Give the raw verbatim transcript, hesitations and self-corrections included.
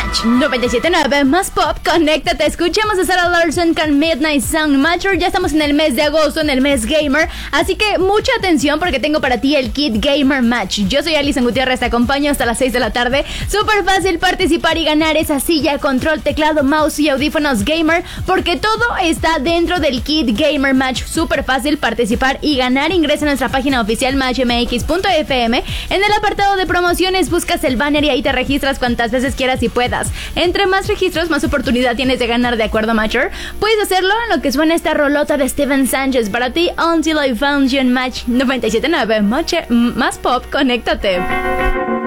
Match noventa y siete punto nueve más pop, conéctate. Escuchemos a Sarah Larson con Midnight Sound Matcher. Ya estamos en el mes de agosto, en el mes gamer, así que mucha atención porque tengo para ti el Kit Gamer Match. Yo soy Alison Gutiérrez, te acompaño hasta las seis de la tarde. Súper fácil participar y ganar esa silla, control, teclado, mouse y audífonos gamer, porque todo está dentro del Kit Gamer Match. Súper fácil participar y ganar. Ingresa a nuestra página oficial match m x punto f m. En el apartado de promociones buscas el banner y ahí te registras cuantas veces quieras y puedas. Entre más registros, más oportunidad tienes de ganar, ¿de acuerdo, Matcher? Puedes hacerlo en lo que suena esta rolota de Steven Sánchez para ti, Until I Found You en Match noventa y siete punto nueve. Match más pop, conéctate.